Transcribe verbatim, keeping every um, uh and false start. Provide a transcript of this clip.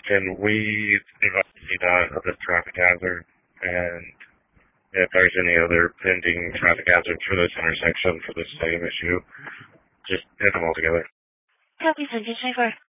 Can we investigate that of the traffic hazard and if there's any other pending traffic hazards for this intersection for the same issue? Just hit them all together. Copy, Sergeant Schaefer.